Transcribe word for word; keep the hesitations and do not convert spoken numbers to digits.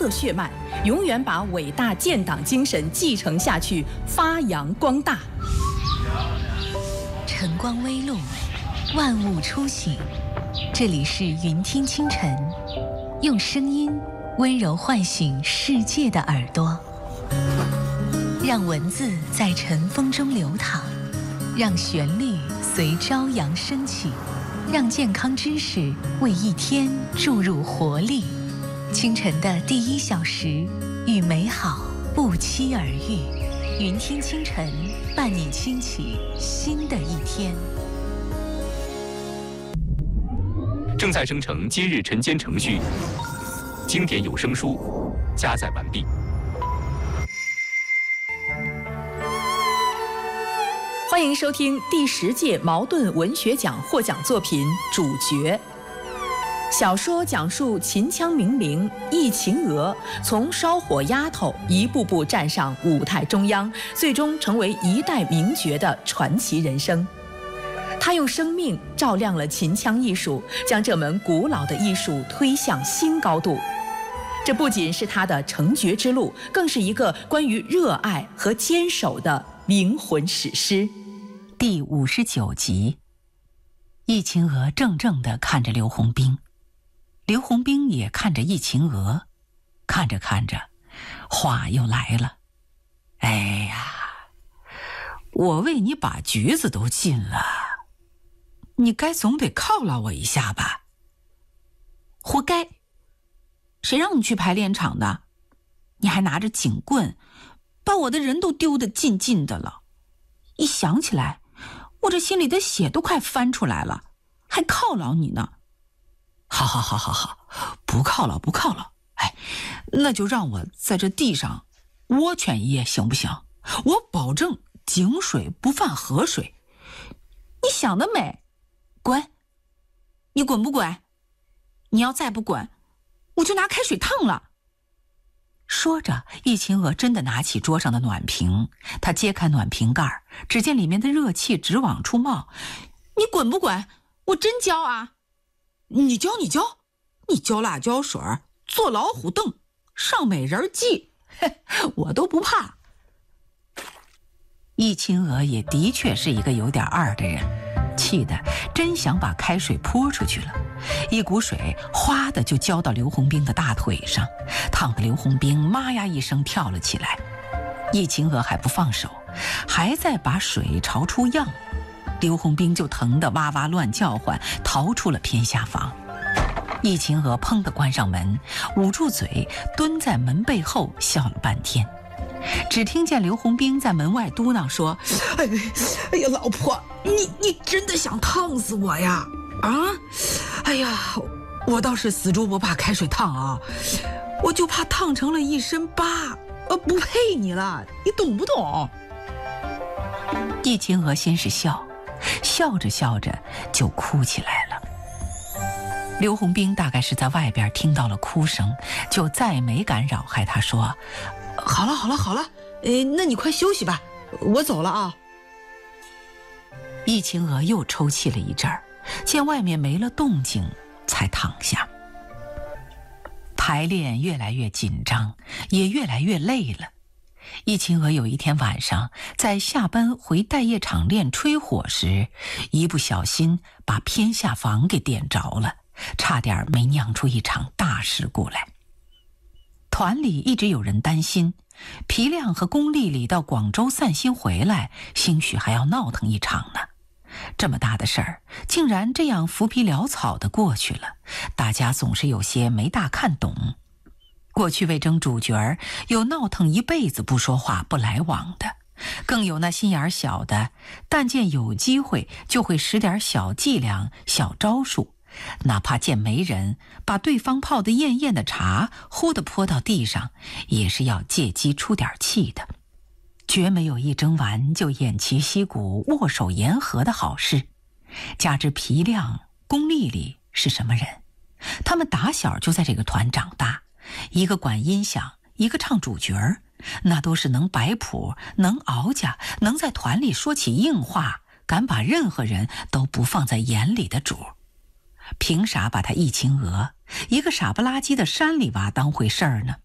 色血脉，永远把伟大建党精神继承下去，发扬光大。 晨光微露，万物初醒，这里是云听清晨，用声音温柔唤醒世界的耳朵，让文字在晨风中流淌，让旋律随朝阳升起，让健康知识为一天注入活力。清晨的第一小时，与美好不期而遇。云听清晨，伴你轻启新的一天。 正在生成今日晨间程序，经典有声书加载完毕。 欢迎收听第十届茅盾文学奖获奖作品《主角》。小说讲述秦腔名伶易秦娥从烧火丫头一步步站上舞台中央，最终成为一代名角的传奇人生。她用生命照亮了秦腔艺术，将这门古老的艺术推向新高度。这不仅是她的成角之路，更是一个关于热爱和坚守的灵魂史诗。 第五十九集，易秦娥怔怔地看着刘洪兵，刘洪兵也看着易秦娥，看着看着，话又来了。哎呀，我为你把局子都进了，你该总得犒劳我一下吧？活该！谁让你去排练场的？你还拿着警棍，把我的人都丢得尽尽的了。一想起来，我这心里的血都快翻出来了，还犒劳你呢。好好好好好，不犒劳不犒劳，哎，那就让我在这地上窝圈一夜行不行？我保证井水不犯河水。你想得美，滚！你滚不滚？你要再不滚，我就拿开水烫了。说着，易秦娥真的拿起桌上的暖瓶，她揭开暖瓶盖，只见里面的热气直往出冒。你滚不滚？我真浇啊！你浇你浇，你浇辣椒水，坐老虎凳，上美人计，我都不怕。易秦娥也的确是一个有点二的人，气得真想把开水泼出去了，一股水哗的就浇到刘洪兵的大腿上，烫得刘洪兵妈呀一声跳了起来。易秦娥还不放手，还在把水朝出漾，刘洪兵就疼得哇哇乱叫唤，逃出了偏下房。易秦娥砰地关上门，捂住嘴，蹲在门背后笑了半天。只听见刘洪兵在门外嘟囔说：哎哎呀，老婆，你你真的想烫死我呀？啊，哎呀，我倒是死猪不怕开水烫啊，我就怕烫成了一身疤，呃，不配你了，你懂不懂？易秦娥先是笑，笑着笑着就哭起来了。刘洪兵大概是在外边听到了哭声，就再没敢扰害他，说：好了好了好了，呃，那你快休息吧，我走了啊。易秦娥又抽泣了一阵儿，见外面没了动静，才躺下。排练越来越紧张，也越来越累了。易秦娥有一天晚上在下班回待业场练吹火时，一不小心把偏下房给点着了，差点没酿出一场大事故来。团里一直有人担心，皮亮和龚丽丽到广州散心回来，兴许还要闹腾一场呢。这么大的事儿，竟然这样浮皮潦草地过去了，大家总是有些没大看懂。过去为争主角，有闹腾一辈子不说话不来往的，更有那心眼小的，但见有机会就会使点小伎俩小招数，哪怕见没人，把对方泡得艳艳的茶忽地泼到地上，也是要借机出点气的。绝没有一争完就偃旗息鼓握手言和的好事。加之皮亮、龚丽丽是什么人？他们打小就在这个团长大，一个管音响，一个唱主角，那都是能摆谱、能熬家、能在团里说起硬话，敢把任何人都不放在眼里的主。凭啥把他易秦娥一个傻不拉几的山里娃当回事儿呢？